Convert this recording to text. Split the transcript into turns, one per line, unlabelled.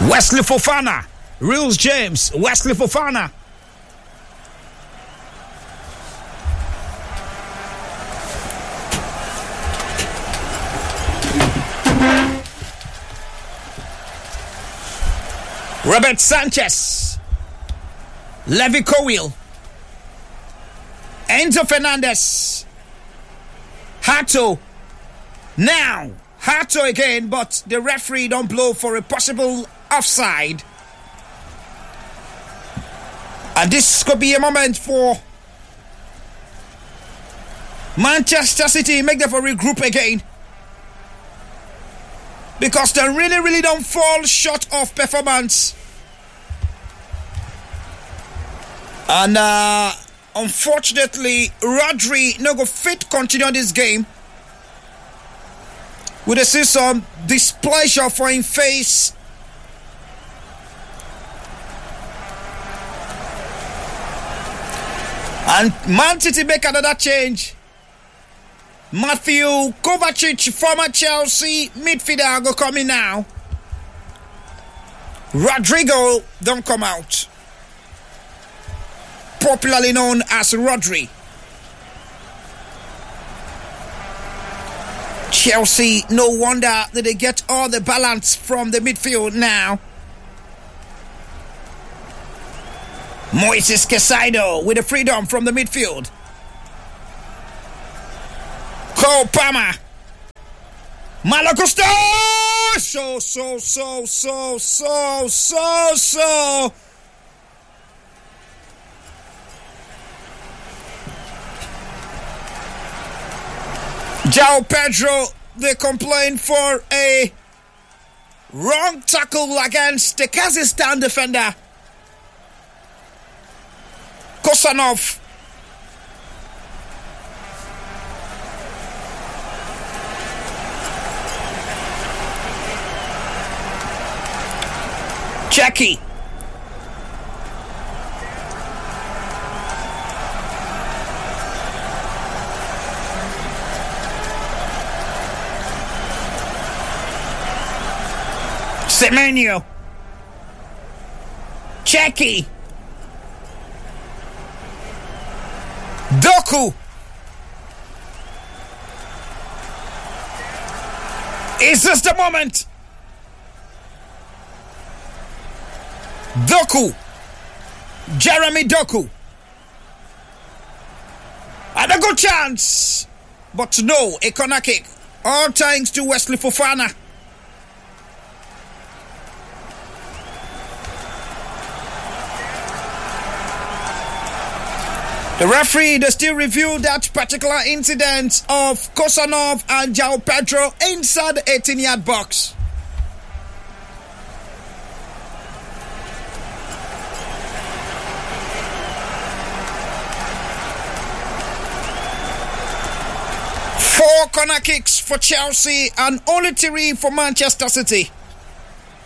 Wesley Fofana. Reels James. Wesley Fofana. Robert Sanchez. Levi Cowell. Enzo Fernandez. Hato. Now, Hato again, but the referee don't blow for a possible offside. And this could be a moment for Manchester City. Make them for regroup again. Because they really don't fall short of performance. And unfortunately, Rodri no go fit continue this game. We see some displeasure for him face. And Man City make another change. Matthew Kovacic, former Chelsea midfielder, go come in now. Rodrigo don't come out. Popularly known as Rodri. Chelsea, no wonder that they get all the balance from the midfield now. Moises Caicedo with the freedom from the midfield. Cole Palmer. Malo Gusto. So. João Pedro, they complain for a wrong tackle against the Kazakhstan defender. Kosanov. Jackie. Semenyo. Jackie. Doku. Is this the moment? Doku. Jeremy Doku. Had a good chance. But no, a corner kick. All thanks to Wesley Fofana. The referee, they still review that particular incident of Kosanov and João Pedro inside the 18-yard box. Four corner kicks for Chelsea and only 3 for Manchester City.